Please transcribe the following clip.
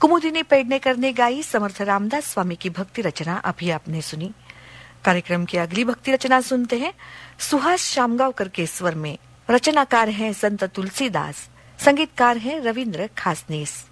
कुमुदिनी पेडनेकर ने गाई समर्थ रामदास स्वामी की भक्ति रचना अभी आपने सुनी। कार्यक्रम की अगली भक्ति रचना सुनते हैं सुहास शामगांवकर के स्वर में। रचनाकार हैं संत तुलसीदास, संगीतकार हैं रविंद्र खासनीस।